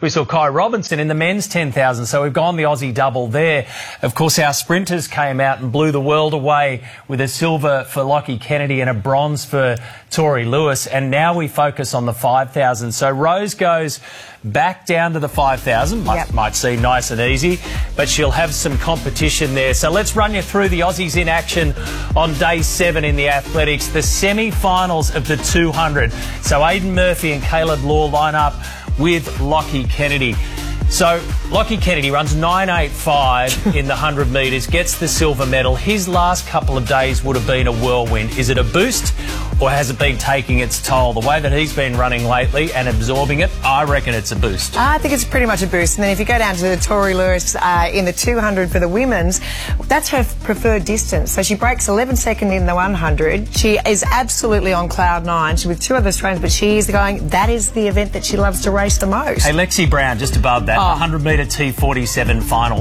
We saw Kai Robinson in the men's 10,000, so we've gone the Aussie double there. Of course, our sprinters came out and blew the world away with a silver for Lockie Kennedy and a bronze for Tori Lewis, and now we focus on the 5,000. So Rose goes back down to the 5,000, might seem nice and easy, but she'll have some competition there. So let's run you through the Aussies in action on day 7 in the athletics, the semi-finals of the 200. So Aidan Murphy and Caleb Law line up with Lockie Kennedy. So Lockie Kennedy runs 9.85 in the 100 metres, gets the silver medal. His last couple of days would have been a whirlwind. Is it a boost or has it been taking its toll? The way that he's been running lately and absorbing it, I reckon it's a boost. I think it's pretty much a boost. And then if you go down to the Tori Lewis in the 200 for the women's, that's her preferred distance. So she breaks 11 seconds in the 100. She is absolutely on cloud 9. She's with 2 other Australians, but she is going, that is the event that she loves to race the most. Hey, Lexi Brown, just above that, 100-metre T47 final,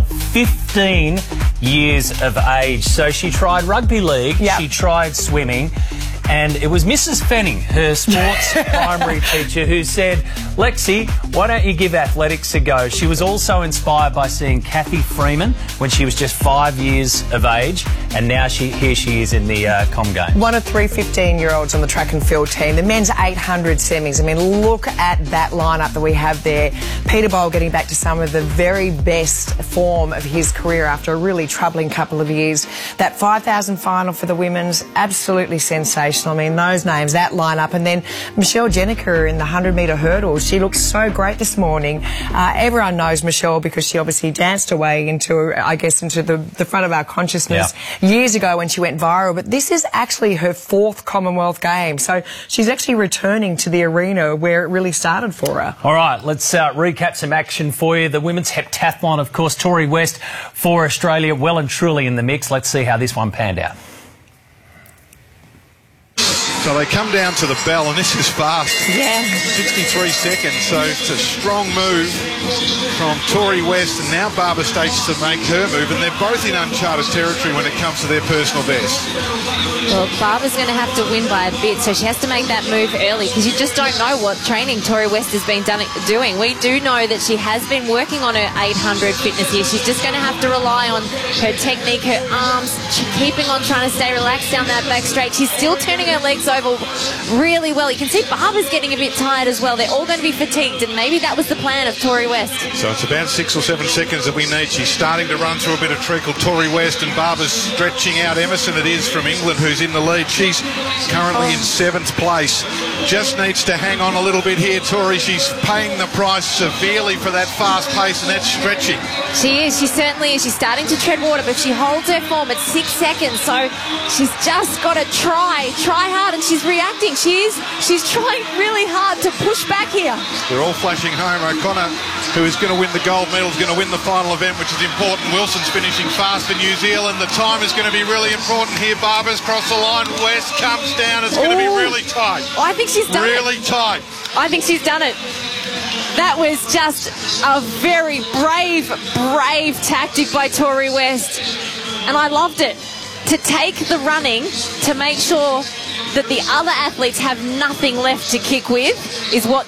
15 years of age. So she tried rugby league, she tried swimming, and it was Mrs. Fenning, her sports primary teacher, who said, Lexi, why don't you give athletics a go? She was also inspired by seeing Kathy Freeman when she was just 5 years of age, and now here she is in the Com Game. One of 3 15-year-olds on the track and field team. The men's 800 semis. I mean, look at that lineup that we have there. Peter Bowl getting back to some of the very best form of his career after a really troubling couple of years. That 5,000 final for the women's, absolutely sensational. I mean, those names, that lineup. And then Michelle Jenneker in the 100-metre hurdles. She looks so great this morning. Everyone knows Michelle because she obviously danced away into, I guess, into the front of our consciousness years ago when she went viral. But this is actually her 4th Commonwealth Games. So she's actually returning to the arena where it really started for her. All right, let's recap some action for you. The women's heptathlon, of course, Tori West for Australia, well and truly in the mix. Let's see how this one panned out. So they come down to the bell, and this is fast. 63 seconds, so it's a strong move from Tori West, and now Barbara States to make her move, and they're both in uncharted territory when it comes to their personal best. Well, Barbara's going to have to win by a bit, so she has to make that move early, because you just don't know what training Tori West has been doing. We do know that she has been working on her 800 fitness here. She's just going to have to rely on her technique, her arms, keeping on trying to stay relaxed down that back straight. She's still turning her legs over really well. You can see Barbara's getting a bit tired as well. They're all going to be fatigued, and maybe that was the plan of Tori West. So it's about 6 or 7 seconds that we need. She's starting to run through a bit of treacle, Tori West, and Barbara's stretching out. Emerson it is from England who's in the lead. She's currently in 7th place. Just needs to hang on a little bit here, Tori. She's paying the price severely for that fast pace and that stretching. She is. She certainly is. She's starting to tread water, but she holds her form at 6 seconds, so she's just got to try hard, and she's reacting. She's trying really hard to push back here. They're all flashing home. O'Connor, who is going to win the gold medal, is going to win the final event, which is important. Wilson's finishing fast for New Zealand. The time is going to be really important here. Barbara's crossed the line. West comes down. It's going to be really tight. I think she's done it. Really tight. I think she's done it. That was just a very brave tactic by Tori West. And I loved it. To take the running, to make sure that the other athletes have nothing left to kick with, is what...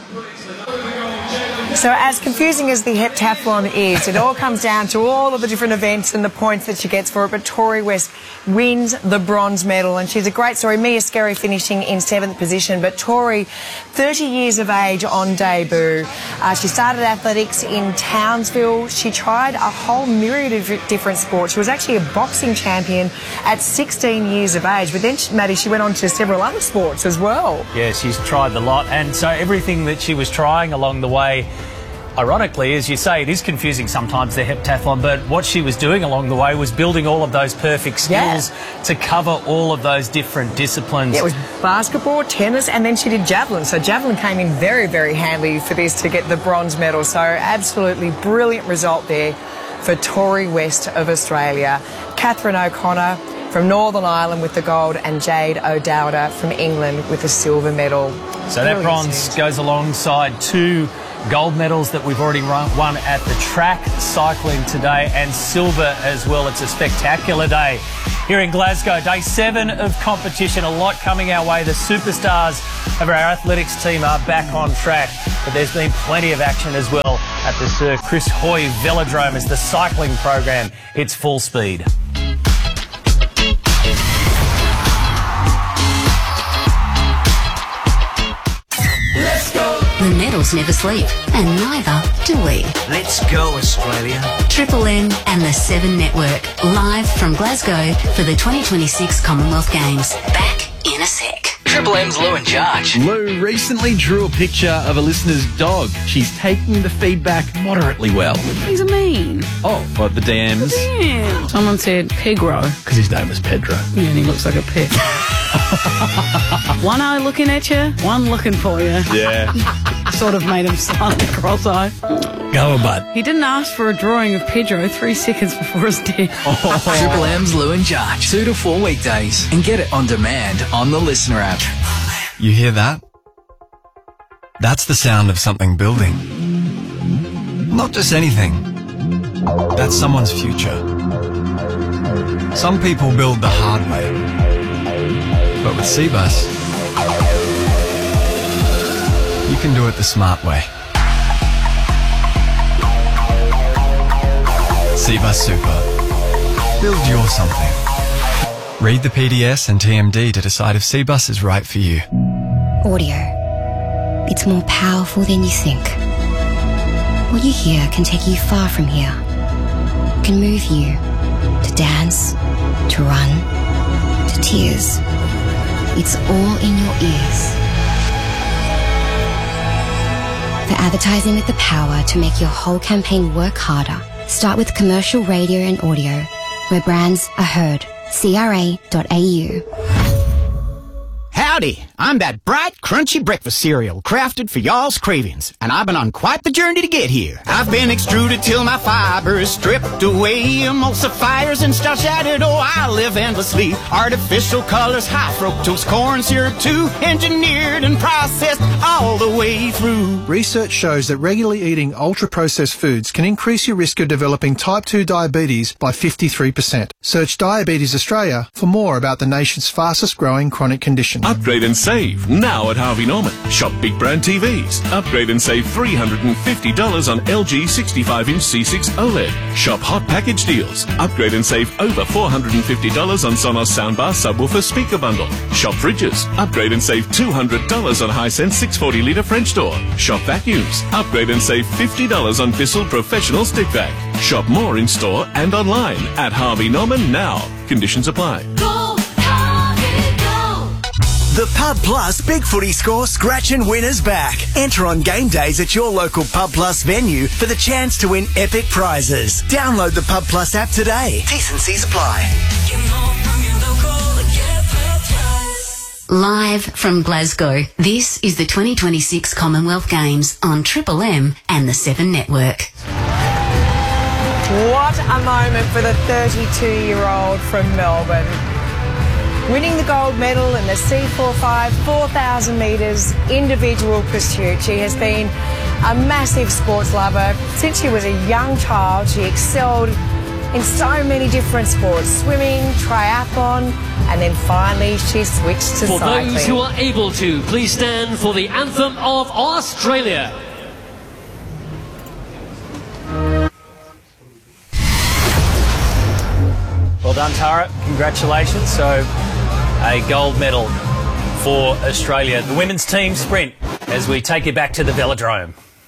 So as confusing as the heptathlon is, it all comes down to all of the different events and the points that she gets for it, but Tori West wins the bronze medal, and she's a great story. Mia Skerry finishing in 7th position, but Tori, 30 years of age on debut. She started athletics in Townsville. She tried a whole myriad of different sports. She was actually a boxing champion at 16 years of age, but then, Maddie, she went on to several other sports as well. Yeah, she's tried a lot, and so everything that she was trying along the way, ironically, as you say, it is confusing sometimes, the heptathlon, but what she was doing along the way was building all of those perfect skills to cover all of those different disciplines. Yeah, it was basketball, tennis, and then she did javelin. So javelin came in very, very handy for this to get the bronze medal. So absolutely brilliant result there for Tori West of Australia. Catherine O'Connor from Northern Ireland with the gold, and Jade O'Dowda from England with the silver medal. So that bronze goes alongside 2 gold medals that we've already won at the track cycling today, and silver as well. It's a spectacular day here in Glasgow. Day 7 of competition. A lot coming our way. The superstars of our athletics team are back on track. But there's been plenty of action as well at the Sir Chris Hoy Velodrome as the cycling program hits full speed. The medals never sleep, and neither do we. Let's go, Australia. Triple M and the 7 Network, live from Glasgow for the 2026 Commonwealth Games. Back in a sec. Triple M's Lou in charge. Lou recently drew a picture of a listener's dog. She's taking the feedback moderately well. He's a mean. Oh, what, the DMs? Yeah. Someone said Pegro. Because his name was Pedro. Yeah, and he looks like a pig. One eye looking at you, one looking for you. Yeah. Sort of made him slightly cross-eyed. Go on, bud. He didn't ask for a drawing of Pedro 3 seconds before his death. Triple M's Lou in charge. 2 to 4 weekdays. And get it on demand on the Listener app. You hear that? That's the sound of something building. Not just anything. That's someone's future. Some people build the hard way. But with Cbus, you can do it the smart way. Cbus Super. Build your something. Read the PDS and TMD to decide if Cbus is right for you. Audio. It's more powerful than you think. What you hear can take you far from here. It can move you to dance, to run, to tears. It's all in your ears. For advertising with the power to make your whole campaign work harder, start with commercial radio and audio, where brands are heard. CRA.au. Howdy, I'm that bright, crunchy breakfast cereal crafted for y'all's cravings, and I've been on quite the journey to get here. I've been extruded till my fiber is stripped away, emulsifiers and starch added, oh, I live endlessly. Artificial colors, high fructose corn syrup too, engineered and processed all the way through. Research shows that regularly eating ultra-processed foods can increase your risk of developing type 2 diabetes by 53%. Search Diabetes Australia for more about the nation's fastest growing chronic condition. Upgrade and save now at Harvey Norman. Shop big brand TVs. Upgrade and save $350 on LG 65-inch C6 OLED. Shop hot package deals. Upgrade and save over $450 on Sonos soundbar subwoofer speaker bundle. Shop fridges. Upgrade and save $200 on Hisense 640-litre French door. Shop vacuums. Upgrade and save $50 on Bissell Professional stick vac. Shop more in store and online at Harvey Norman now. Conditions apply. The Pub Plus Big Footy Score Scratch and Win is back. Enter on game days at your local Pub Plus venue for the chance to win epic prizes. Download the Pub Plus app today. T&Cs apply. Live from Glasgow, this is the 2026 Commonwealth Games on Triple M and the 7 Network. What a moment for the 32-year-old from Melbourne. Winning the gold medal in the C45 4,000 metres individual pursuit. She has been a massive sports lover. Since she was a young child, she excelled in so many different sports, swimming, triathlon, and then finally she switched to cycling. For those who are able to, please stand for the Anthem of Australia. Well done, Tara. Congratulations. So, a gold medal for Australia. The women's team sprint as we take you back to the Velodrome.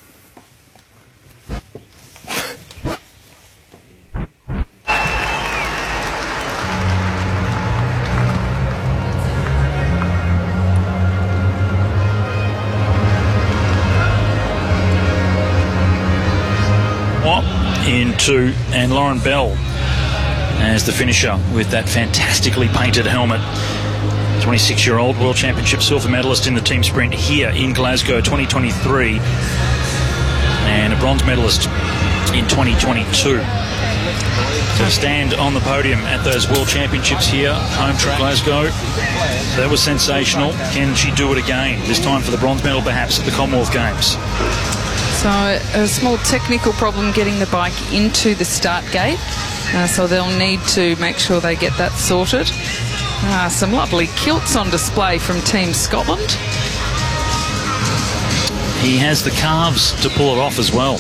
Into and Lauren Bell as the finisher with that fantastically painted helmet. 26-year-old World Championship silver medalist in the team sprint here in Glasgow 2023 and a bronze medalist in 2022. To stand on the podium at those World Championships here, home track Glasgow, that was sensational. Can she do it again? This time for the bronze medal perhaps at the Commonwealth Games. So a small technical problem getting the bike into the start gate. So they'll need to make sure they get that sorted. Some lovely kilts on display from Team Scotland. He has the calves to pull it off as well.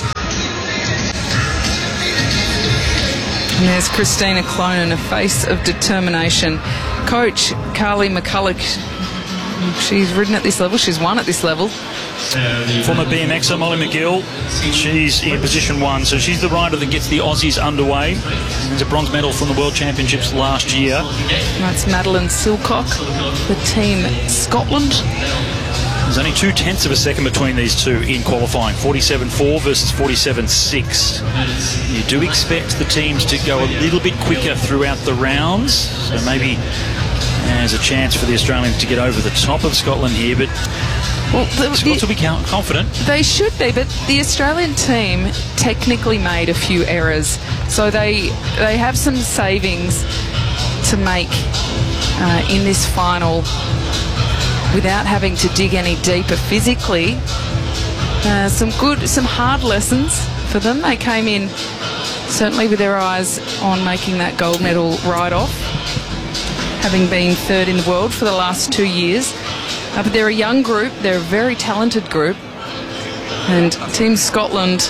And there's Christina Clonan, a face of determination. Coach Carly McCulloch, she's ridden at this level, she's won at this level. Former BMXer Molly McGill, she's in position 1, so she's the rider that gets the Aussies underway. There's a bronze medal from the World Championships last year. That's Madeline Silcock, the Team Scotland. There's only 0.2 of a second between these two in qualifying, 47.4 versus 47.6. You do expect the teams to go a little bit quicker throughout the rounds, so maybe there's a chance for the Australians to get over the top of Scotland here, but the Scots will be confident. They should be, but the Australian team technically made a few errors, so they have some savings to make in this final without having to dig any deeper physically. Some hard lessons for them. They came in certainly with their eyes on making that gold medal right off, having been third in the world for the last 2 years. But they're a young group, they're a very talented group, and Team Scotland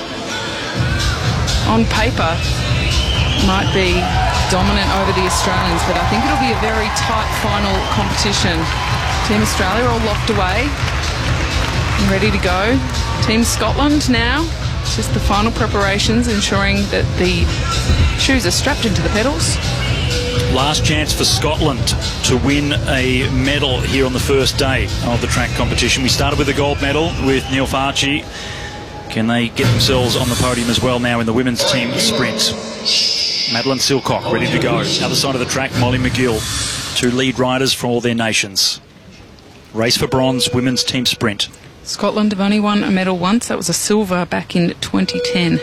on paper might be dominant over the Australians, but I think it'll be a very tight final competition. Team Australia all locked away and ready to go. Team Scotland now, just the final preparations, ensuring that the shoes are strapped into the pedals. Last chance for Scotland to win a medal here on the first day of the track competition. We started with a gold medal with Neil Farchi. Can they get themselves on the podium as well now in the women's team sprint? Madeline Silcock ready to go. Other side of the track, Molly McGill. 2 lead riders for all their nations. Race for bronze, women's team sprint. Scotland have only won a medal once. That was a silver back in 2010.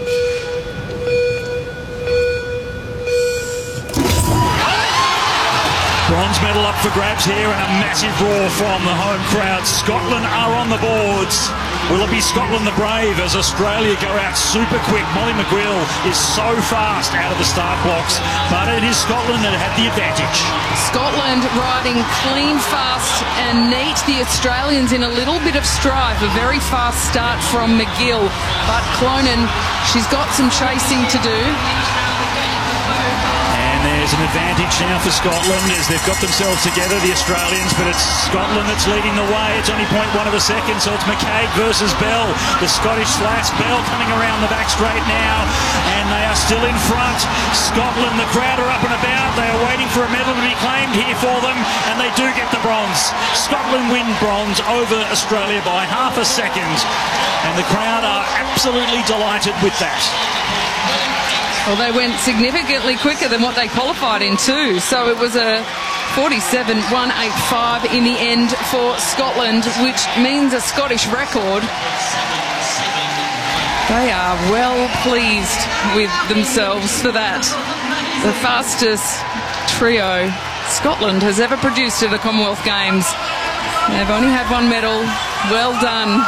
Bronze medal up for grabs here, and a massive roar from the home crowd. Scotland are on the boards. Will it be Scotland the brave as Australia go out super quick? Molly McGill is so fast out of the start blocks, but it is Scotland that had the advantage. Scotland riding clean, fast and neat. The Australians in a little bit of strife. A very fast start from McGill, but Clonan, she's got some chasing to do. There's an advantage now for Scotland as they've got themselves together, the Australians, but it's Scotland that's leading the way. It's only 0.1 of a second, so it's McCaig versus Bell. The Scottish slats, Bell coming around the back straight now, and they are still in front. Scotland, the crowd are up and about. They are waiting for a medal to be claimed here for them, and they do get the bronze. Scotland win bronze over Australia by half a second, and the crowd are absolutely delighted with that. Well, they went significantly quicker than what they qualified in too. So it was a 47.185 in the end for Scotland, which means a Scottish record. They are well pleased with themselves for that. The fastest trio Scotland has ever produced at the Commonwealth Games. They've only had 1 medal. Well done.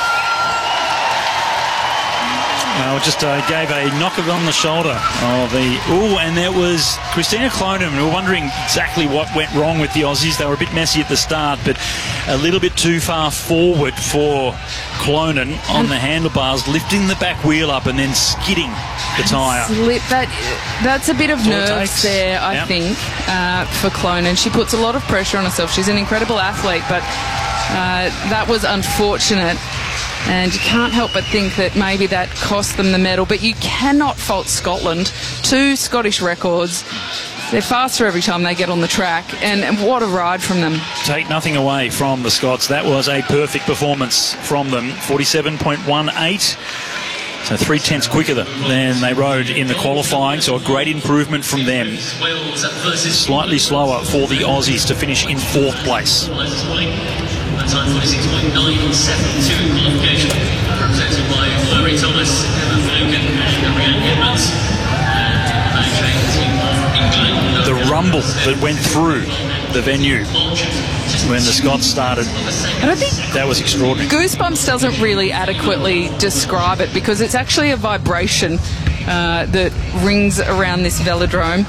Just gave a knock on the shoulder of the... Ooh, and there was Christina Clonan. We were wondering exactly what went wrong with the Aussies. They were a bit messy at the start, but a little bit too far forward for Clonan on the handlebars, lifting the back wheel up and then skidding the tyre. That's a bit of nerves there, I think, for Clonan. She puts a lot of pressure on herself. She's an incredible athlete, but that was unfortunate. And you can't help but think that maybe that cost them the medal. But you cannot fault Scotland. 2 Scottish records. They're faster every time they get on the track. And what a ride from them. Take nothing away from the Scots. That was a perfect performance from them. 47.18. So 0.3 quicker than they rode in the qualifying. So a great improvement from them. Slightly slower for the Aussies to finish in 4th place. Time 46.972 qualification, represented by Fleury Thomas, Emma Finucane, and Rhiannon Edmonds. The rumble that went through the venue when the Scots started, I don't think that was extraordinary. Goosebumps doesn't really adequately describe it, because it's actually a vibration that rings around this velodrome.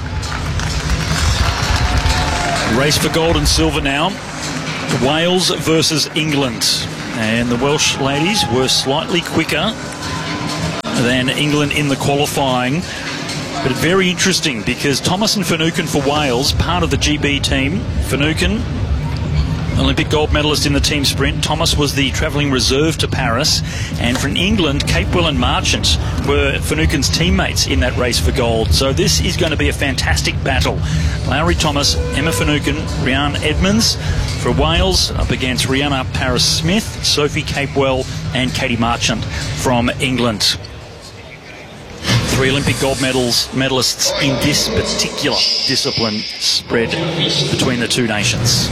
Race for gold and silver now. Wales versus England. And the Welsh ladies were slightly quicker than England in the qualifying. But very interesting because Thomas and Finucane for Wales, part of the GB team. Finucane, Olympic gold medalist in the team sprint. Thomas was the travelling reserve to Paris. And from England, Capewell and Marchant were Finucane's teammates in that race for gold. So this is going to be a fantastic battle. Lowry Thomas, Emma Finucane, Rhiannon Edmonds for Wales up against Rihanna Paris-Smith, Sophie Capewell and Katie Marchant from England. 3 Olympic gold medalists in this particular discipline spread between the two nations.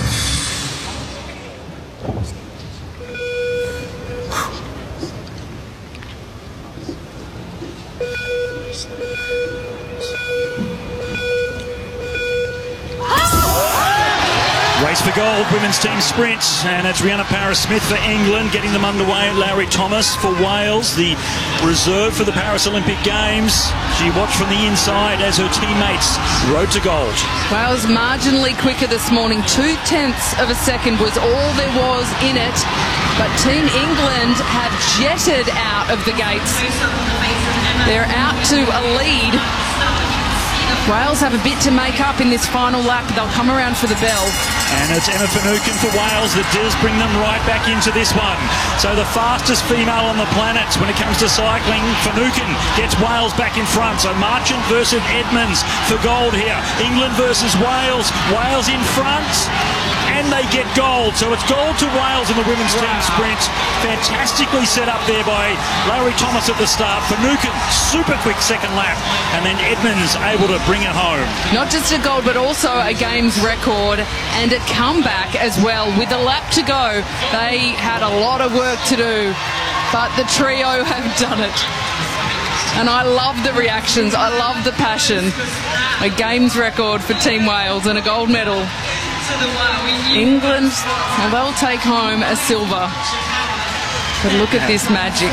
Race for gold, women's team sprint, and it's Rihanna Paris-Smith for England getting them underway. Lowry Thomas for Wales, the reserve for the Paris Olympic Games. She watched from the inside as her teammates rode to gold. Wales marginally quicker this morning. 0.2 of a second was all there was in it, but Team England have jetted out of the gates. They're out to a lead. Wales have a bit to make up in this final lap. They'll come around for the bell. And it's Emma Finucane for Wales that does bring them right back into this one. So the fastest female on the planet when it comes to cycling, Finucane gets Wales back in front. So Marchant versus Edmonds for gold here. England versus Wales. Wales in front. And they get gold. So it's gold to Wales in the women's team sprint. Fantastically set up there by Lowry Thomas at the start. Finucane, super quick second lap. And then Edmonds able to bring it home. Not just a gold, but also a games record and a comeback as well. With a lap to go, they had a lot of work to do, but the trio have done it. And I love the reactions. I love the passion. A games record for Team Wales and a gold medal. England, well, they'll take home a silver. But look at this magic.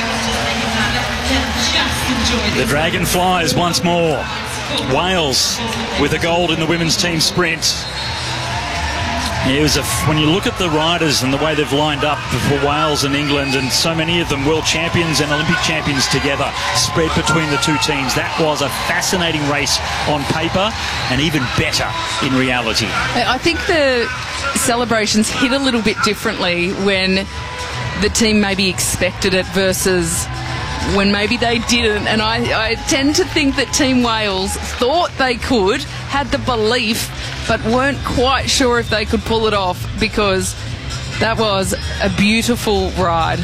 The dragon flies once more. Wales with a gold in the women's team sprint. It was when you look at the riders and the way they've lined up for Wales and England, and so many of them world champions and Olympic champions together, spread between the two teams, that was a fascinating race on paper and even better in reality. I think the celebrations hit a little bit differently when the team maybe expected it versus when maybe they didn't. And I tend to think that Team Wales thought they could, had the belief, but weren't quite sure if they could pull it off, because that was a beautiful ride.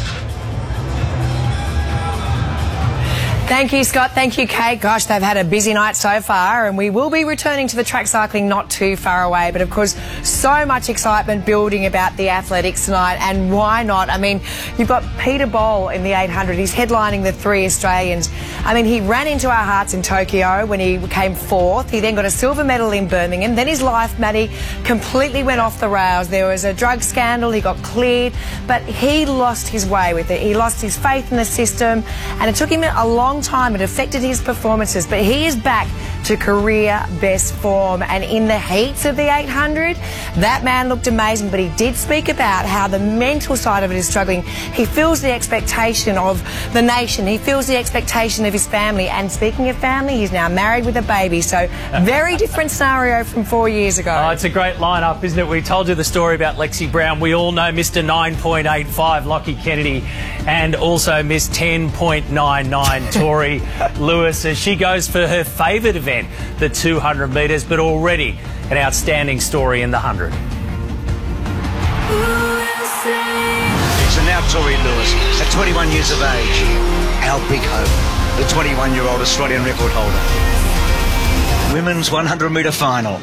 Thank you, Scott. Thank you, Kate. Gosh, they've had a busy night so far, and we will be returning to the track cycling not too far away. But, of course, so much excitement building about the athletics tonight, and why not? I mean, you've got Peter Bol in the 800. He's headlining the 3 Australians. I mean, he ran into our hearts in Tokyo when he came 4th. He then got a silver medal in Birmingham. Then his life, Maddie, completely went off the rails. There was a drug scandal. He got cleared, but he lost his way with it. He lost his faith in the system, and it took him a long time. It affected his performances, but he is back to career best form. And in the heats of the 800, that man looked amazing, but he did speak about how the mental side of it is struggling. He feels the expectation of the nation. He feels the expectation of his family. And speaking of family, he's now married with a baby. So very different scenario from 4 years ago. Oh, it's a great lineup, isn't it? We told you the story about Lexi Brown. We all know Mr. 9.85, Lockie Kennedy, and also Miss 10.99, Tori Lewis, as she goes for her favourite event, the 200 metres, but already an outstanding story in the 100. So now Tori Lewis, at 21 years of age, our big hope, the 21-year-old Australian record holder. Women's 100-metre final.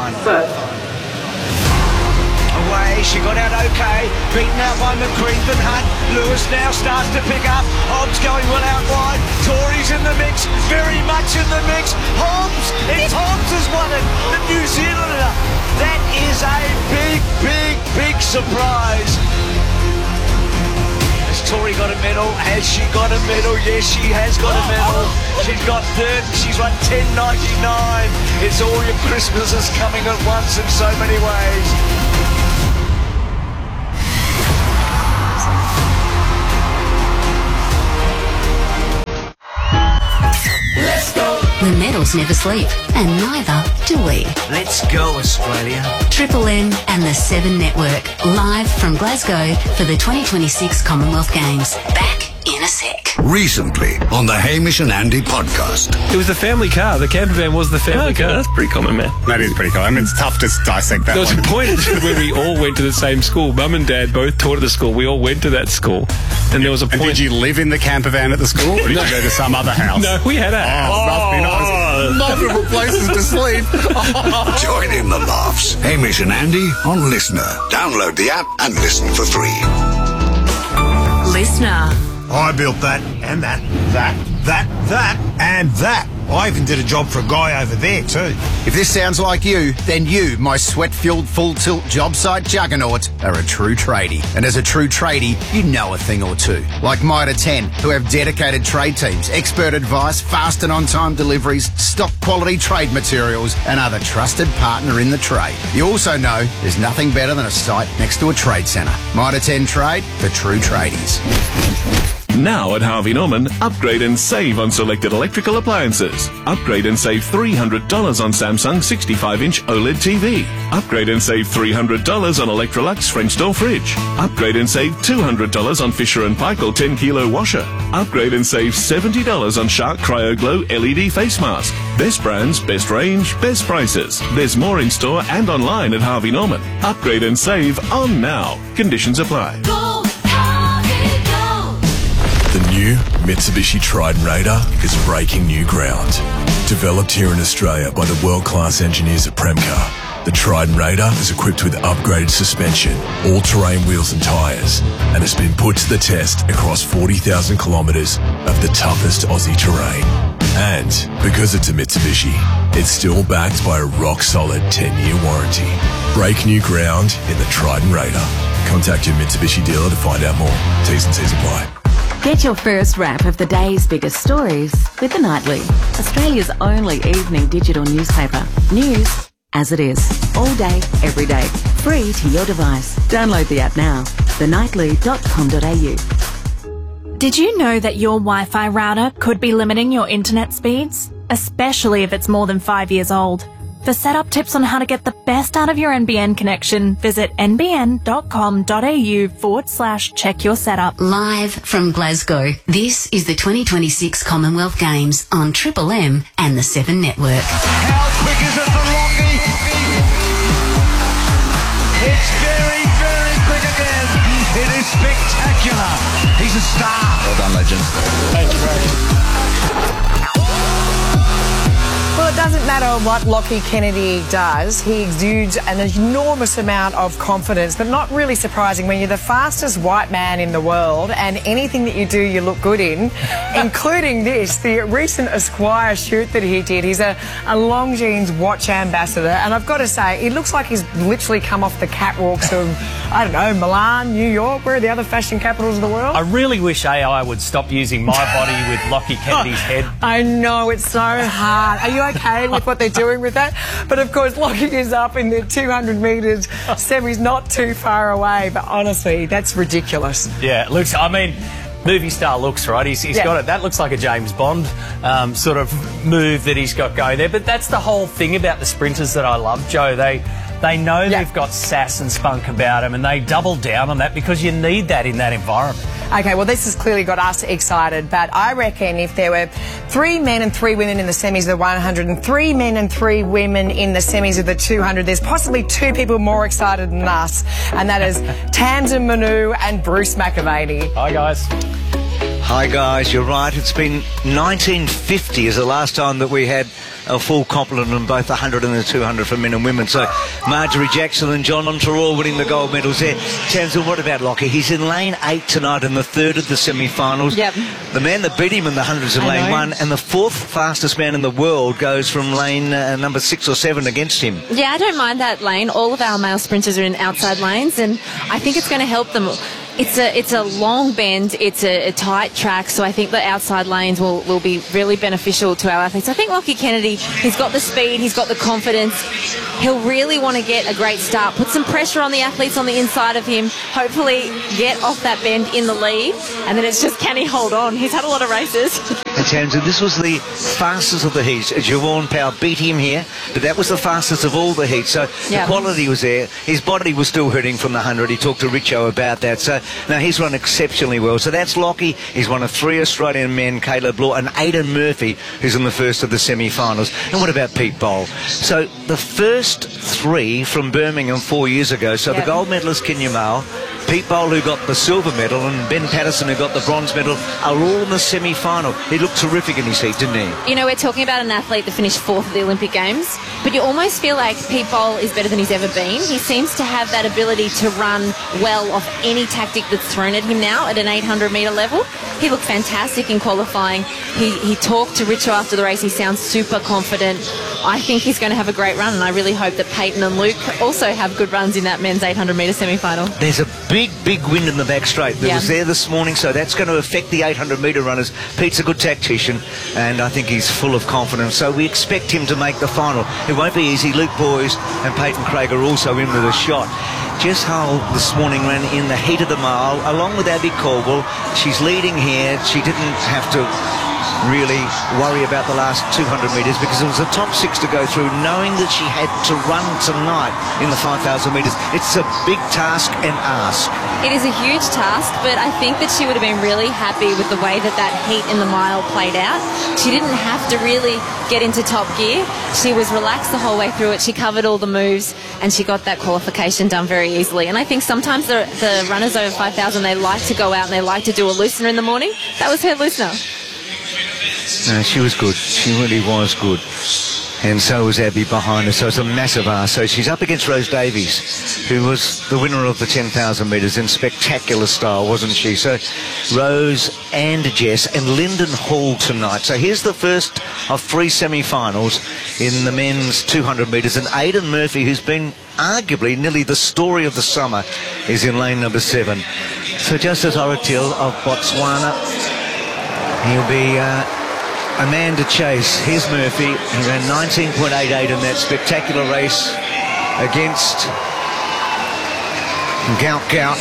Away, she got out okay, beaten out by McCreath and Hunt. Lewis now starts to pick up. Hobbs going well out wide. Tori's in the mix, very much in the mix. Hobbs, it's Hobbs has won it, the New Zealander. That is a big surprise. As Tori got a medal? Has she got a medal? Yes, she has got a medal. She's got third. She's won 10.99. It's all your Christmases coming at once in so many ways. The medals never sleep, and neither do we. Let's go, Australia. Triple M and the 7 Network, live from Glasgow for the 2026 Commonwealth Games. Back in a sec. Recently on the Hamish and Andy podcast. It was the family car. The camper van was the family car. That's pretty common, man. That is pretty common. I mean, it's tough to dissect that. There was a point where we all went to the same school. Mum and Dad both taught at the school. We all went to that school. And there was a point... And did you live in the camper van at the school, or did you go to some other house? No, we had a house. Must be nice. Multiple places to sleep. Join in the laughs. Hamish and Andy on Listener. Download the app and listen for free. Listener. I built that, and that, and that. I even did a job for a guy over there too. If this sounds like you, then you, my sweat-filled full-tilt job site juggernaut, are a true tradie. And as a true tradie, you know a thing or two. Like Mitre 10, who have dedicated trade teams, expert advice, fast and on-time deliveries, stock quality trade materials, and are the trusted partner in the trade. You also know there's nothing better than a site next to a trade centre. Mitre 10 Trade for true tradies. Now at Harvey Norman, upgrade and save on selected electrical appliances. Upgrade and save $300 on Samsung 65-inch OLED TV. Upgrade and save $300 on Electrolux French door fridge. Upgrade and save $200 on Fisher & Paykel 10-kilo washer. Upgrade and save $70 on Shark Cryo Glow LED face mask. Best brands, best range, best prices. There's more in store and online at Harvey Norman. Upgrade and save on now. Conditions apply. The new Mitsubishi Triton Raider is breaking new ground. Developed here in Australia by the world-class engineers at Premcar, the Triton Raider is equipped with upgraded suspension, all-terrain wheels and tyres, and has been put to the test across 40,000 kilometres of the toughest Aussie terrain. And because it's a Mitsubishi, it's still backed by a rock-solid 10-year warranty. Break new ground in the Triton Raider. Contact your Mitsubishi dealer to find out more. T's and C's apply. Get your first wrap of the day's biggest stories with The Nightly, Australia's only evening digital newspaper. News as it is, all day, every day, free to your device. Download the app now, thenightly.com.au. Did you know that your Wi-Fi router could be limiting your internet speeds? Especially if it's more than 5 years old. For setup tips on how to get the best out of your NBN connection, visit nbn.com.au/check your setup. Live from Glasgow, this is the 2026 Commonwealth Games on Triple M and the 7 Network. How quick is it for Lockie? It's very, very quick again. It is spectacular. He's a star. Well done, legend. Thank you, Brady. Well, it doesn't matter what Lockie Kennedy does. He exudes an enormous amount of confidence, but not really surprising when you're the fastest white man in the world and anything that you do, you look good in, including this, the recent Esquire shoot that he did. He's a Longines watch ambassador, and I've got to say, it looks like he's literally come off the catwalks of, I don't know, Milan, New York, where are the other fashion capitals of the world? I really wish AI would stop using my body with Lockie Kennedy's head. I know, it's so hard. Are you okay with what they're doing with that? But of course, Lockie is up in the 200 metres. Semi's not too far away, but honestly, that's ridiculous. Yeah, looks, I mean, movie star looks, right? He's got it. That looks like a James Bond sort of move that he's got going there. But that's the whole thing about the sprinters that I love, Joe. They know they've got sass and spunk about them, and they double down on that because you need that in that environment. Okay, well, this has clearly got us excited, but I reckon if there were 3 men and 3 women in the semis of the 100 and 3 men and 3 women in the semis of the 200, there's possibly 2 people more excited than us, and that is Tamsin Manu and Bruce McAvaney. Hi, guys. Hi guys, you're right. It's been 1950 is the last time that we had a full complement in both the 100 and the 200 for men and women. So Marjorie Jackson and John Monterall winning the gold medals there. Tamsin, what about Lockie? He's in lane 8 tonight in the 3rd of the semi-finals. Yep. The man that beat him in the 100s in lane 1, and the 4th fastest man in the world goes from lane number 6 or 7 against him. Yeah, I don't mind that lane. All of our male sprinters are in outside lanes, and I think it's going to help them It's a long bend, it's a tight track, so I think the outside lanes will be really beneficial to our athletes. I think Lockie Kennedy, he's got the speed, he's got the confidence. He'll really want to get a great start, put some pressure on the athletes on the inside of him, hopefully get off that bend in the lead, and then it's just, can he hold on? He's had a lot of races. And Townsend, this was the fastest of the heats. Javon Powell beat him here, but that was the fastest of all the heats. So the quality was there. His body was still hurting from the 100. He talked to Richo about that. So now he's run exceptionally well. So that's Lockie. He's one of 3 Australian men, Caleb Law, and Aidan Murphy, who's in the first of the semi-finals. And what about Pete Bowl? So the first 3 from Birmingham 4 years ago. So the gold medalist, Kenya Male, Pete Bowl, who got the silver medal, and Ben Patterson, who got the bronze medal, are all in the semi-final. He looked terrific in his heat, didn't he? You know, we're talking about an athlete that finished 4th at the Olympic Games, but you almost feel like Pete Bowl is better than he's ever been. He seems to have that ability to run well off any tactic that's thrown at him now at an 800-metre level. He looked fantastic in qualifying. He talked to Richo after the race. He sounds super confident. I think he's going to have a great run, and I really hope that Peyton and Luke also have good runs in that men's 800-metre semi-final. There's a big wind in the back straight that was there this morning, so that's going to affect the 800-metre runners. Pete's a good tactician, and I think he's full of confidence, so we expect him to make the final. It won't be easy. Luke Boys and Peyton Craig are also in with a shot. Jess Hull this morning ran in the heat of the mile along with Abby Caldwell. She's leading here. She didn't have to really worry about the last 200 metres because it was a top 6 to go through, knowing that she had to run tonight in the 5,000 metres. It's a big task and ask. It is a huge task, but I think that she would have been really happy with the way that heat in the mile played out. She didn't have to really get into top gear. She was relaxed the whole way through it. She covered all the moves, and she got that qualification done very easily. And I think sometimes the runners over 5,000, they like to go out and they like to do a loosener in the morning. That was her loosener. No, she was good. She really was good. And so was Abby behind her. So it's a massive ask. So she's up against Rose Davies, who was the winner of the 10,000 metres in spectacular style, wasn't she? So Rose and Jess and Lyndon Hall tonight. So here's the first of 3 semi-finals in the men's 200 metres. And Aidan Murphy, who's been arguably nearly the story of the summer, is in lane number 7. So Justice Oratil of Botswana, he'll be a man to chase. Here's Murphy. He ran 19.88 in that spectacular race against Gout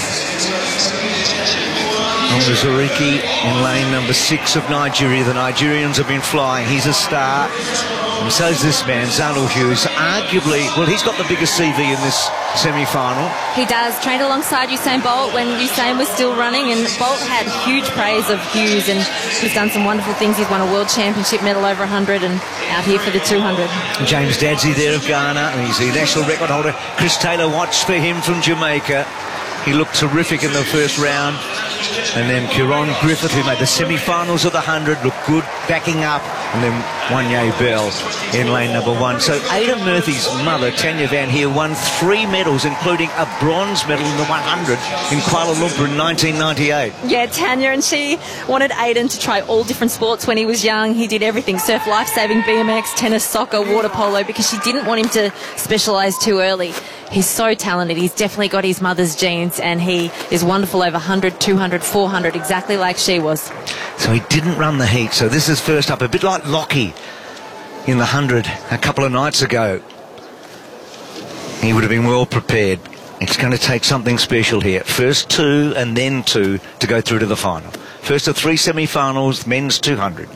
Ongozuriki in lane number 6 of Nigeria. The Nigerians have been flying. He's a star. And so's this man, Zanu Hughes. Arguably, well, he's got the biggest CV in this semi-final. He does. Trained alongside Usain Bolt when Usain was still running, and Bolt had huge praise of Hughes, and he's done some wonderful things. He's won a world championship medal over 100 and out here for the 200. James Dadsey there of Ghana, and he's the national record holder. Chris Taylor watched for him from Jamaica. He looked terrific in the first round. And then Kieron Griffith, who made the semi-finals of the 100, looked good, backing up. And then Wanye Bell in lane number 1. So Aidan Murphy's mother, Tanya Van Heer, won 3 medals, including a bronze medal in the 100 in Kuala Lumpur in 1998. Yeah, Tanya, and she wanted Aidan to try all different sports when he was young. He did everything: surf, lifesaving, BMX, tennis, soccer, water polo, because she didn't want him to specialise too early. He's so talented. He's definitely got his mother's genes, and he is wonderful over 100, 200, 400, exactly like she was. So he didn't run the heat. So this is first up, a bit like Lockie in the 100 a couple of nights ago. He would have been well prepared. It's going to take something special here. First 2 and then 2 to go through to the final. First of 3 semi-finals, men's 200.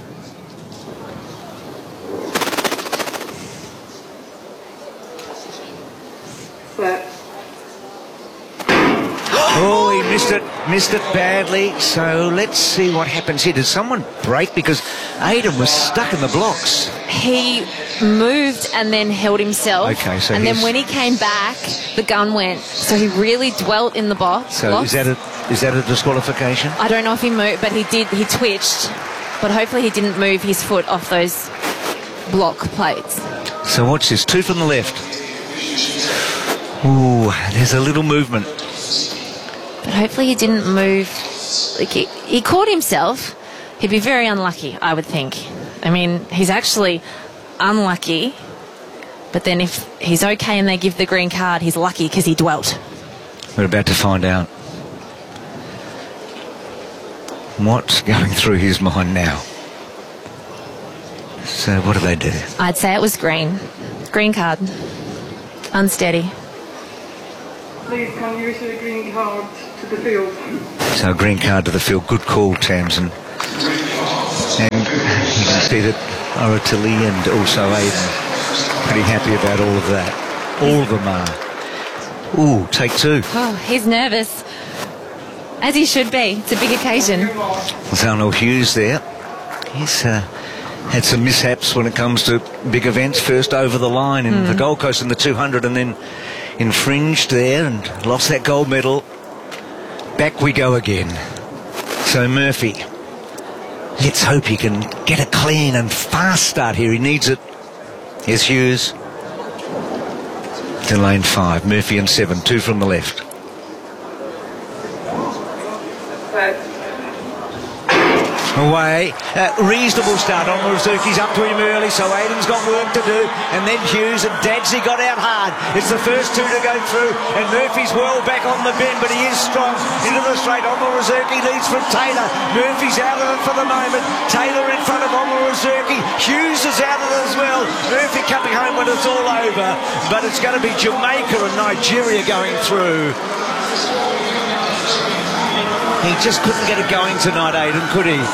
Oh, he missed it badly. So let's see what happens here. Did someone break? Because Aidan was stuck in the blocks. He moved and then held himself. Okay, so and then when he came back, the gun went. So he really dwelt in the box. So is that a disqualification? I don't know if he moved, but he did. He twitched, but hopefully he didn't move his foot off those block plates. So watch this. 2 from the left. Ooh, there's a little movement. But hopefully he didn't move. Like he caught himself. He'd be very unlucky, I would think. I mean, he's actually unlucky. But then if he's okay and they give the green card, he's lucky because he dwelt. We're about to find out. What's going through his mind now? So what do they do? I'd say it was green. Green card. Unsteady. Please can you issue a green card to the field? So green card to the field. Good call, Tamsin. And you can see that Aratili and also Aiden pretty happy about all of that. All of them are. Ooh, take two. Oh, he's nervous. As he should be. It's a big occasion. Zarnell Hughes there. He's had some mishaps when it comes to big events. First over the line in the Gold Coast in the 200 and then infringed there and lost that gold medal. Back we go again. So Murphy, let's hope he can get a clean and fast start here. He needs it. Here's Hughes. To lane 5. Murphy and 7. 2 from the left. Away. Reasonable start on Rizuki's up to him early, so Aiden's got work to do. And then Hughes and Dadsy got out hard. It's the first two to go through, and Murphy's well back on the bend, but he is strong. Into the straight, Rizuki leads from Taylor. Murphy's out of it for the moment. Taylor in front of Rizuki. Hughes is out of it as well. Murphy coming home when it's all over, but it's going to be Jamaica and Nigeria going through. He just couldn't get it going tonight, Aiden, could he?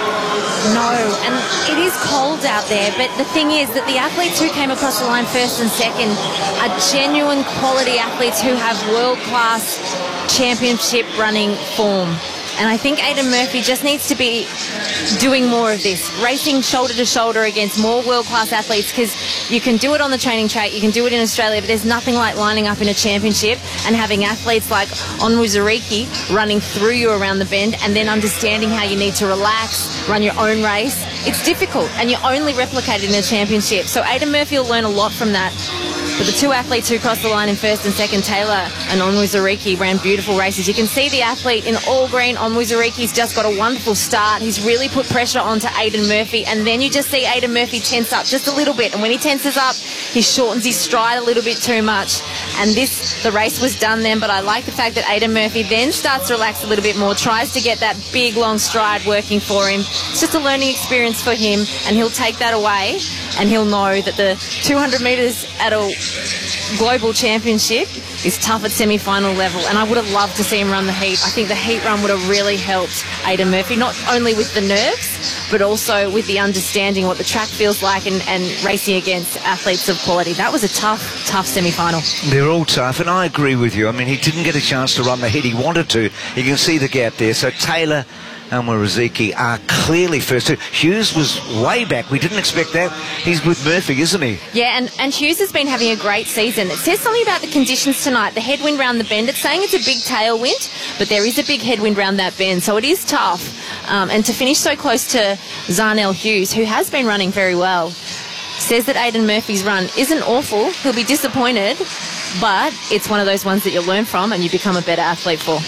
No, and it is cold out there, but the thing is that the athletes who came across the line first and second are genuine quality athletes who have world-class championship running form. And I think Aiden Murphy just needs to be doing more of this, racing shoulder to shoulder against more world-class athletes, because you can do it on the training track, you can do it in Australia, but there's nothing like lining up in a championship and having athletes like Onwuzurike running through you around the bend and then understanding how you need to relax, run your own race. It's difficult, and you only replicate it in a championship. So Aiden Murphy will learn a lot from that. But the two athletes who crossed the line in first and second, Taylor and Onwuzurike, ran beautiful races. You can see the athlete in all green. Onwuzurike's just got a wonderful start. He's really put pressure onto Aiden Murphy, and then you just see Aiden Murphy tense up just a little bit. And when he tenses up, he shortens his stride a little bit too much. And the race was done then, but I like the fact that Aiden Murphy then starts to relax a little bit more, tries to get that big, long stride working for him. It's just a learning experience for him, and he'll take that away, and he'll know that the 200 metres at a global championship is tough at semi-final level, and I would have loved to see him run the heat. I think the heat run would have really helped Aiden Murphy, not only with the nerves, but also with the understanding what the track feels like and racing against athletes of quality. That was a tough semi-final. They're all tough, and I agree with you. I mean, he didn't get a chance to run the heat. He wanted to. You can see the gap there. So Taylor and Rizuki are clearly first two. Hughes was way back. We didn't expect that. He's with Murphy, isn't he? Yeah, and Hughes has been having a great season. It says something about the conditions tonight. The headwind round the bend, it's saying it's a big tailwind, but there is a big headwind round that bend, so it is tough. And to finish so close to Zarnell Hughes, who has been running very well, says that Aiden Murphy's run isn't awful. He'll be disappointed, but it's one of those ones that you'll learn from and you become a better athlete for.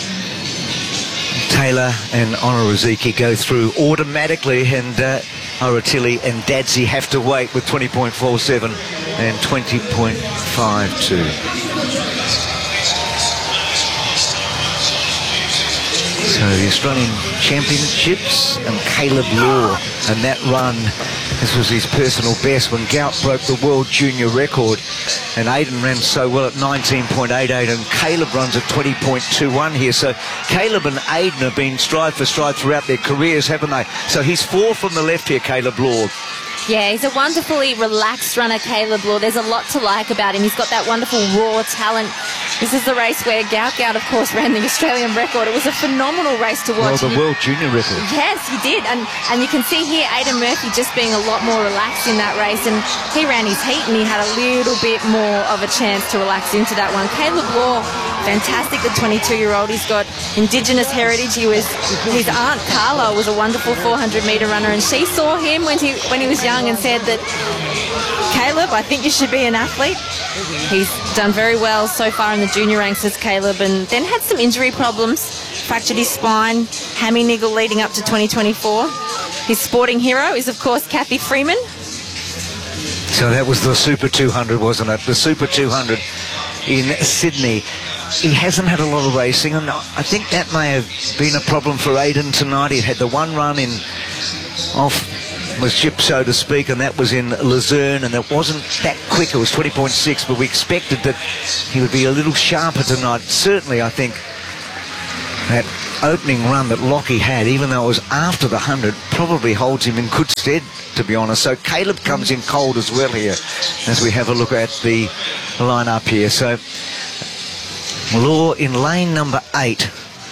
Taylor and Onwuzurike go through automatically, and Aratili and Dadsy have to wait with 20.47 and 20.52. So the Australian Championships and Caleb Law, and that run, this was his personal best when Gout broke the world junior record, and Aiden ran so well at 19.88, and Caleb runs at 20.21 here. So Caleb and Aiden have been stride for stride throughout their careers, haven't they? So he's 4 from the left here, Caleb Law. Yeah, he's a wonderfully relaxed runner, Caleb Law. There's a lot to like about him. He's got that wonderful raw talent. This is the race where Gout, of course, ran the Australian record. It was a phenomenal race to watch. Well, the world junior record. Yes, he did. And you can see here Aiden Murphy just being a lot more relaxed in that race. And he ran his heat and he had a little bit more of a chance to relax into that one. Caleb Law, fantastic, the 22-year-old. He's got Indigenous heritage. His aunt, Carla, was a wonderful 400-metre runner, and she saw him when he was young and said that, Caleb, I think you should be an athlete. He's done very well so far in the junior ranks as Caleb, and then had some injury problems, fractured his spine, hammy niggle leading up to 2024. His sporting hero is, of course, Kathy Freeman. So that was the Super 200, wasn't it? The Super 200 in Sydney. he hasn't had a lot of racing, and I think that may have been a problem for Aiden tonight. He had the one run in off the ship, so to speak, and that was in Luzerne, and it wasn't that quick. It was 20.6, but we expected that he would be a little sharper tonight. Certainly, I think that opening run that Lockie had, even though it was after the 100, probably holds him in good stead, to be honest. So Caleb comes in cold as well here as we have a look at the line-up here. So Law in lane number 8,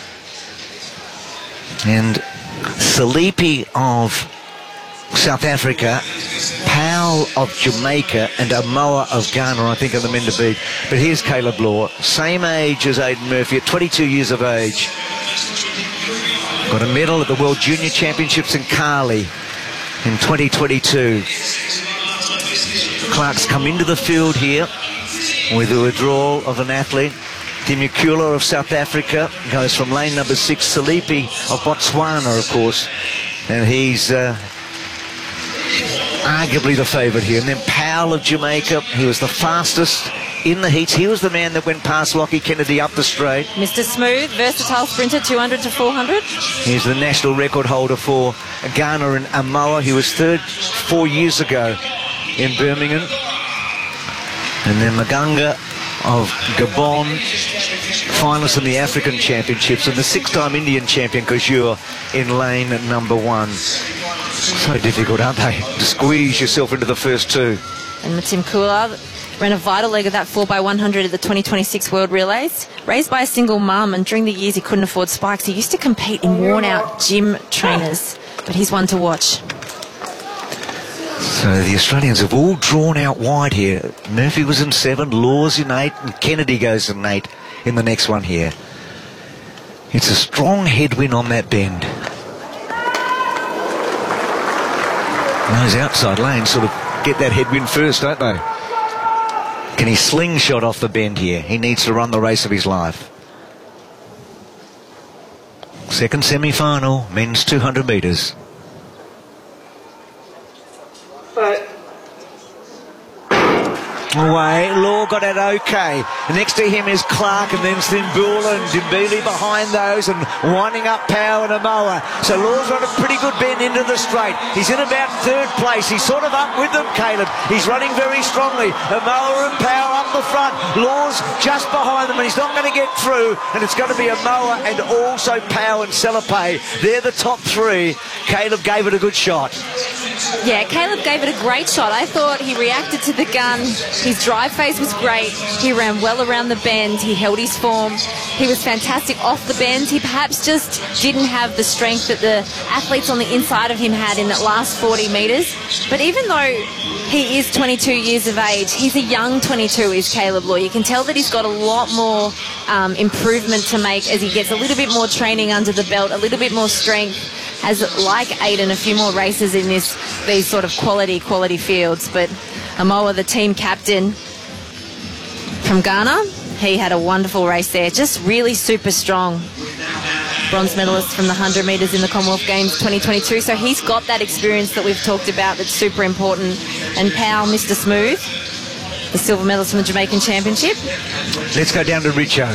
and Salipi of South Africa, Powell of Jamaica, and Amoa of Ghana, I think, are the men to beat. But here's Caleb Law, same age as Aiden Murphy, at 22 years of age. Got a medal at the World Junior Championships in Cali in 2022. Clark's come into the field here with the withdrawal of an athlete. Dimukula of South Africa goes from lane number 6. Salipi of Botswana, of course, and he's arguably the favourite here. And then Powell of Jamaica, he was the fastest in the heats. He was the man that went past Lockie Kennedy up the straight. Mr. Smooth, versatile sprinter, 200 to 400. He's the national record holder for Ghana and Amoa. He was third 4 years ago in Birmingham. And then Maganga of Gabon, finalist in the African Championships, and the 6-time Indian champion Kajur in lane number 1. So difficult, aren't they, to squeeze yourself into the first two. And Matim Kula ran a vital leg of that 4x100 at the 2026 World Relays. Raised by a single mum, and during the years he couldn't afford spikes, he used to compete in worn-out gym trainers. But he's one to watch. So the Australians have all drawn out wide here. Murphy was in 7, Laws in 8, and Kennedy goes in 8 in the next one here. It's a strong headwind on that bend. And those outside lanes sort of get that headwind first, don't they? Can he slingshot off the bend here? He needs to run the race of his life. Second semi-final, men's 200 metres. Away, Law got it okay. Next to him is Clark, and then Stimbula and Dimbili behind those, and winding up Powell and Amoa. So Law's on a pretty good bend into the straight. He's in about 3rd place. He's sort of up with them, Caleb. He's running very strongly. Amoa and Powell up the front. Law's just behind them, and he's not going to get through. And it's going to be Amoa and also Powell and Selape. They're the top 3. Caleb gave it a good shot. Yeah, Caleb gave it a great shot. I thought he reacted to the gun. His drive phase was great. He ran well around the bend. He held his form. He was fantastic off the bend. He perhaps just didn't have the strength that the athletes on the inside of him had in that last 40 metres. But even though he is 22 years of age, he's a young 22, is Caleb Law. You can tell that he's got a lot more improvement to make as he gets a little bit more training under the belt, a little bit more strength. Has, like Aiden, a few more races in these sort of quality fields. But Amoa, the team captain from Ghana, he had a wonderful race there. Just really super strong. Bronze medalist from the 100 metres in the Commonwealth Games 2022. So he's got that experience that we've talked about that's super important. And Powell, Mr. Smooth, the silver medalist from the Jamaican Championship. Let's go down to Richo.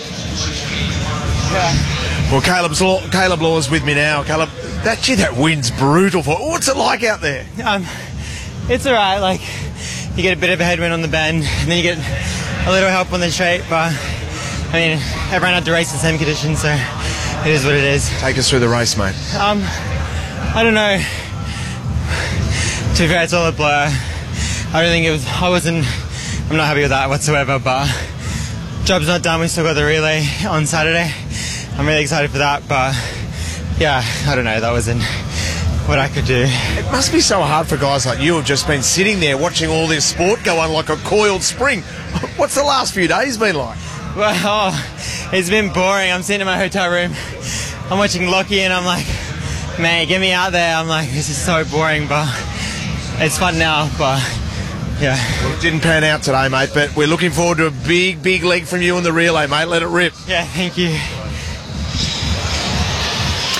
Well, Caleb Law's with me now. Caleb, that wind's brutal. What's it like out there? It's all right. Like, you get a bit of a headwind on the bend, and then you get a little help on the straight. But I mean, everyone had to race in the same conditions, so it is what it is. Take us through the race, mate. I don't know. To be fair, it's all a blur. I don't think it was. I'm not happy with that whatsoever. But job's not done. We still got the relay on Saturday. I'm really excited for that, but yeah, I don't know, that wasn't what I could do. It must be so hard for guys like you who've just been sitting there watching all this sport go on like a coiled spring. What's the last few days been like? Well, it's been boring. I'm sitting in my hotel room, I'm watching Lockie, and I'm like, man, get me out there. I'm like, this is so boring, but it's fun now, but yeah. Well, it didn't pan out today, mate, but we're looking forward to a big leg from you in the relay, mate. Let it rip. Yeah, thank you.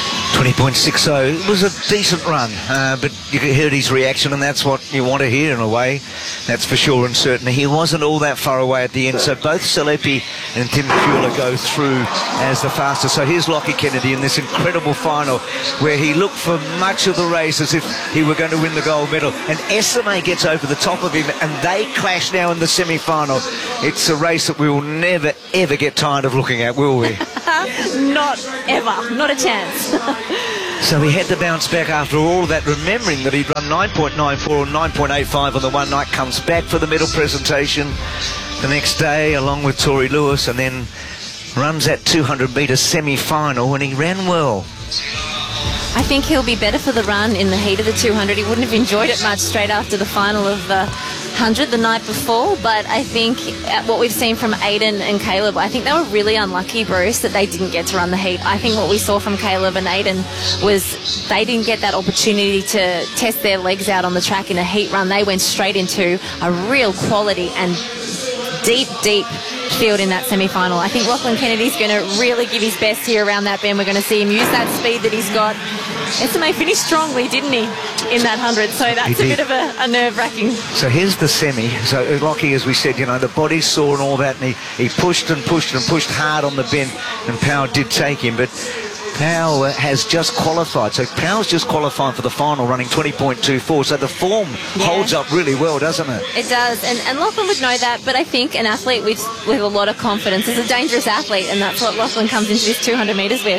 20.60. It was a decent run, but you heard his reaction, and that's what you want to hear in a way. That's for sure and certain. He wasn't all that far away at the end, so both Salepi and Tim Fula go through as the fastest. So here's Lockie Kennedy in this incredible final where he looked for much of the race as if he were going to win the gold medal. And SMA gets over the top of him, and they clash now in the semi-final. It's a race that we will never, ever get tired of looking at, will we? Not ever. Not a chance. So he had to bounce back after all of that, remembering that he'd run 9.94 or 9.85 on the one night, comes back for the medal presentation the next day along with Tori Lewis, and then runs that 200-metre semi-final, and he ran well. I think he'll be better for the run in the heat of the 200. He wouldn't have enjoyed it much straight after the final of the 100 the night before, but I think what we've seen from Aiden and Caleb, I think they were really unlucky, Bruce, that they didn't get to run the heat. I think what we saw from Caleb and Aiden was they didn't get that opportunity to test their legs out on the track in a heat run. They went straight into a real quality and deep field in that semi-final. I think Lachlan Kennedy's going to really give his best here around that bend. We're going to see him use that speed that he's got. SMA finished strongly, didn't he, in that 100? So that's a bit of a nerve-wracking. So here's the semi. So Lockie, as we said, you know, the body's sore and all that, and he pushed and pushed and pushed hard on the bend, and Powell did take him, but Powell has just qualified. So Powell's just qualified for the final, running 20.24. So the form holds up really well, doesn't it? It does, and Lachlan would know that, but I think an athlete with a lot of confidence is a dangerous athlete, and that's what Lachlan comes into this 200 metres with.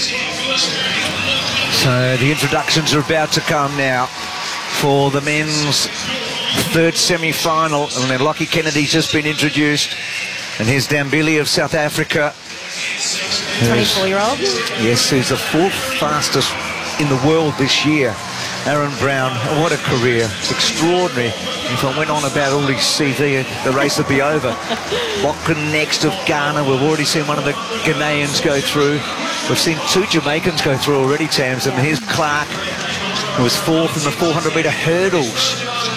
So the introductions are about to come now for the men's third semi-final, and then Lockie Kennedy's just been introduced, and here's Dambili of South Africa. 24-year-old? Yes, who's the fourth fastest in the world this year. Aaron Brown, what a career. Extraordinary. If I went on about all his CV, the race would be over. Lachlan next of Ghana. We've already seen one of the Ghanaians go through. We've seen two Jamaicans go through already, Tams. And here's Clark, who was fourth in the 400-metre hurdles.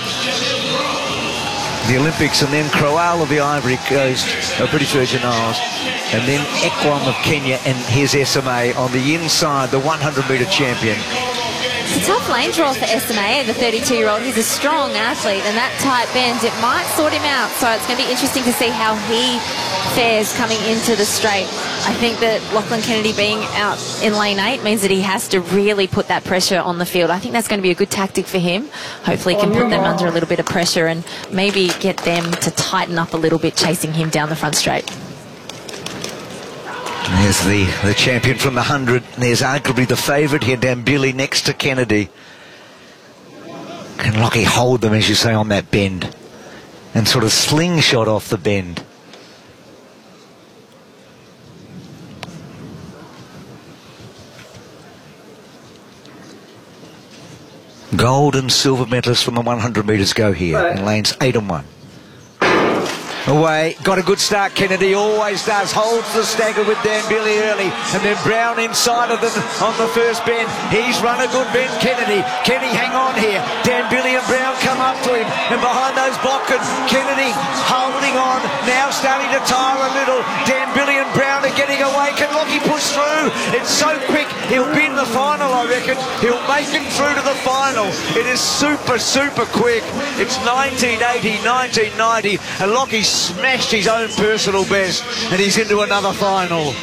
The Olympics, and then Crowell of the Ivory Coast, British Virgin Isles, and then Ekwam of Kenya, and here's SMA on the inside, the 100-metre champion. It's a tough lane draw for SMA, the 32-year-old. He's a strong athlete, and that tight bend, it might sort him out. So it's going to be interesting to see how he fares coming into the straight. I think that Lachlan Kennedy being out in lane 8 means that he has to really put that pressure on the field. I think that's going to be a good tactic for him. Hopefully he can put them under a little bit of pressure and maybe get them to tighten up a little bit, chasing him down the front straight. There's the champion from the 100. There's arguably the favourite here, Dambili, next to Kennedy. Can Lockie hold them, as you say, on that bend and sort of slingshot off the bend? Gold and silver medalists from the 100 metres go here in lanes 8 and 1. Away, got a good start, Kennedy always does, holds the stagger with Dambili early, and then Brown inside of them on the first bend. He's run a good bend, Kennedy hang on here, Dambili and Brown come up to him, and behind those Bokken, Kennedy holding on, now starting to tire a little. Dambili and Brown are getting away. Can Lockie push through? It's so quick, he'll be in the final, I reckon. He'll make it through to the final. It is super quick. It's 1980, 1990, and Lockie smashed his own personal best, and he's into another final.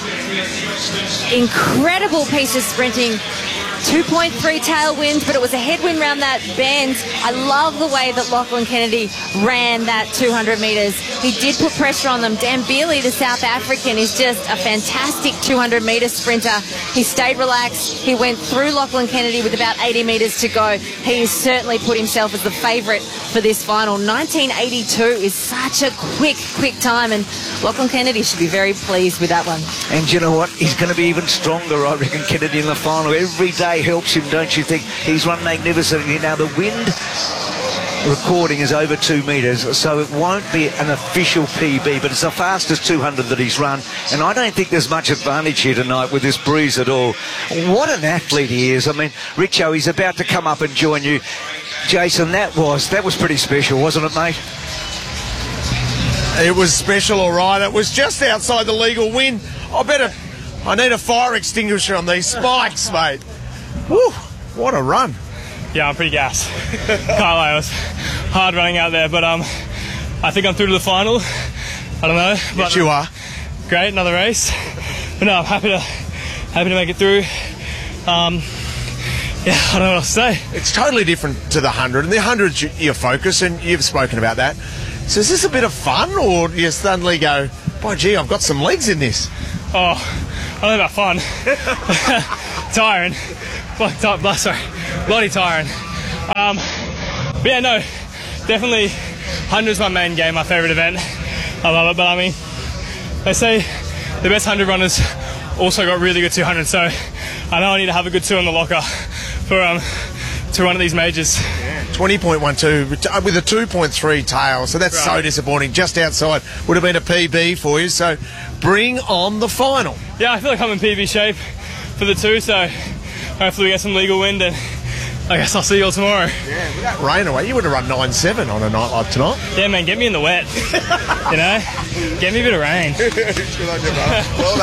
Incredible piece of sprinting. 2.3 tailwinds, but it was a headwind round that bend. I love the way that Lachlan Kennedy ran that 200 metres. He did put pressure on them. Dambili, the South African, is just a fantastic 200-metre sprinter. He stayed relaxed. He went through Lachlan Kennedy with about 80 metres to go. He has certainly put himself as the favourite for this final. 1982 is such a quick time, and Lachlan Kennedy should be very pleased with that one. And you know what? He's going to be even stronger, I reckon, Kennedy, in the final. Every day helps him, don't you think? He's run magnificently. Now the wind recording is over 2 metres, so it won't be an official PB, but it's the fastest 200 that he's run, and I don't think there's much advantage here tonight with this breeze at all. What an athlete he is. I mean, Richo, he's about to come up and join you. Jason, that was pretty special, wasn't it, mate? It was special, all right. It was just outside the legal win. I I need a fire extinguisher on these spikes, mate. Woo, what a run. Yeah, I'm pretty gassed. Can't lie, it was hard running out there, but I think I'm through to the final. I don't know. But yes, you are. Great, another race. But no, I'm happy to make it through. Yeah, I don't know what else to say. It's totally different to the 100, and the 100's your focus, and you've spoken about that. So is this a bit of fun, or do you suddenly go, by gee, I've got some legs in this? Oh, I don't know about fun. Tiring. Sorry, bloody tiring. But yeah, no, definitely 100's my main game, my favourite event. I love it, but I mean, they say the best 100 runners also got really good 200, so I know I need to have a good 2 in the locker for to run at these majors. Yeah, 20.12 with a 2.3 tail, so that's so disappointing. Just outside would have been a PB for you, so bring on the final. Yeah, I feel like I'm in PB shape for the 2, so hopefully we get some legal wind, and I guess I'll see you all tomorrow. Yeah, with that rain away, you would have run 9.7 on a night like tonight. Yeah, man, get me in the wet. You know, get me a bit of rain. Good on you, brother. Well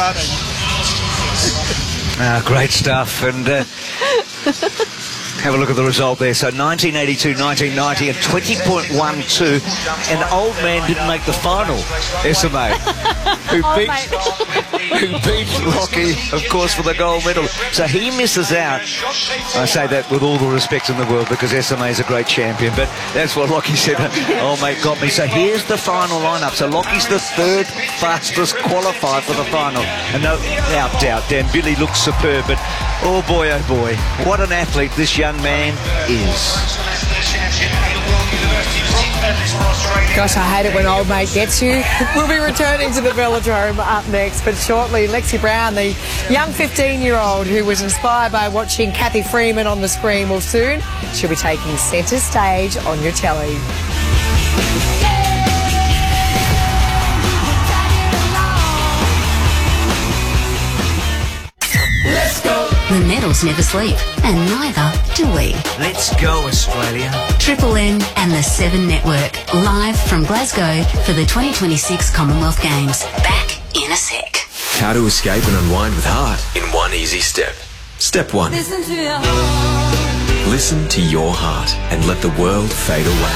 done. Great stuff, and have a look at the result there. So 1982, 1990 and 20.12, and old man didn't make the final, SMA, who beat Lockie, of course, for the gold medal. So he misses out. I say that with all the respect in the world, because SMA is a great champion, but that's what Lockie said. Old mate got me. So here's the final lineup. So Lockie's the 3rd fastest qualified for the final, and no doubt Dan Billy looks superb, but oh boy, what an athlete this young man is. Gosh, I hate it when old mate gets you. We'll be returning to the velodrome up next, but shortly, Lexi Brown, the young 15-year-old who was inspired by watching Kathy Freeman on the screen, will soon, she'll be taking centre stage on your telly. The medals never sleep, and neither do we. Let's go, Australia. Triple M and the 7 Network, live from Glasgow for the 2026 Commonwealth Games. Back in a sec. How to escape and unwind with heart in one easy step. Step 1. Listen to your heart. Listen to your heart and let the world fade away.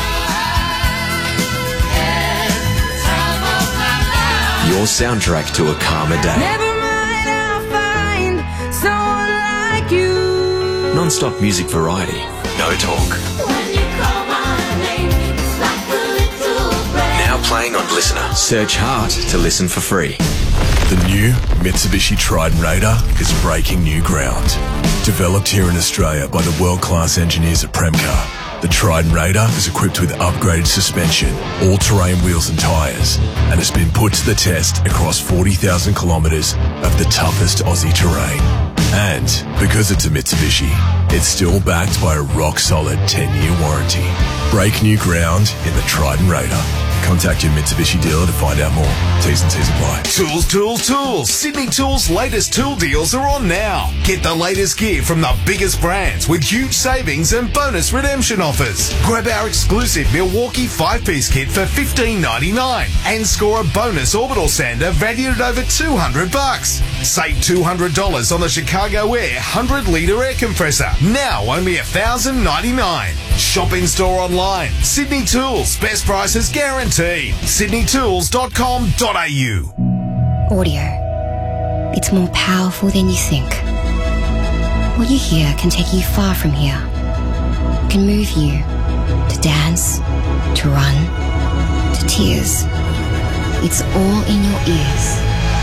Your soundtrack to a calmer day. Never mind, I'll find someone like you. Non-stop music variety, no talk. When you call my name, it's like a little breath. Now playing on Listener. Search Heart to listen for free. The new Mitsubishi Triton Raider is breaking new ground. Developed here in Australia by the world-class engineers at Premcar, the Triton Raider is equipped with upgraded suspension, all-terrain wheels and tyres, and has been put to the test across 40,000 kilometres of the toughest Aussie terrain. And because it's a Mitsubishi, it's still backed by a rock-solid 10-year warranty. Break new ground in the Triton Raider. Contact your Mitsubishi dealer to find out more. T's and C's apply. Tools. Sydney Tools' latest tool deals are on now. Get the latest gear from the biggest brands with huge savings and bonus redemption offers. Grab our exclusive Milwaukee 5-piece kit for $15.99 and score a bonus orbital sander valued at over $200. Save $200 on the Chicago Air 100-litre air compressor. Now only $1,099. Shop in store online. Sydney Tools. Best prices guaranteed. sydneytools.com.au. Audio. It's more powerful than you think. What you hear can take you far from here. Can move you to dance, to run, to tears. It's all in your ears.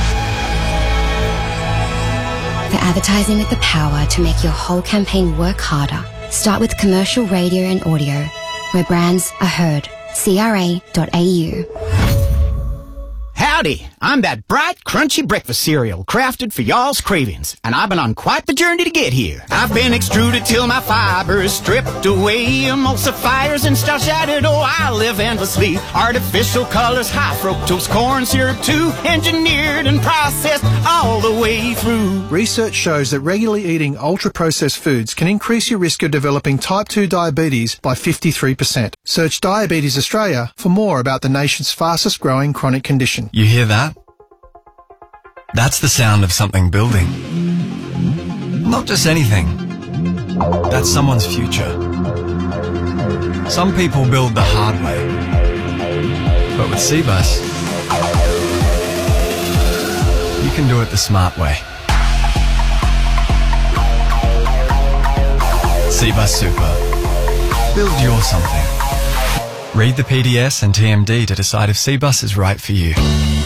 For advertising with the power to make your whole campaign work harder, start with commercial radio and audio, where brands are heard. CRA.au. Howdy, I'm that bright, crunchy breakfast cereal crafted for y'all's cravings, and I've been on quite the journey to get here. I've been extruded till my fibers stripped away, emulsifiers and starch added. Oh, I live endlessly. Artificial colors, high fructose corn syrup too, engineered and processed all the way through. Research shows that regularly eating ultra-processed foods can increase your risk of developing type 2 diabetes by 53%. Search Diabetes Australia for more about the nation's fastest growing chronic condition. You hear that? That's the sound of something building. Not just anything. That's someone's future. Some people build the hard way. But with Cbus, you can do it the smart way. Cbus Super. Build your something. Read the PDS and TMD to decide if Cbus is right for you.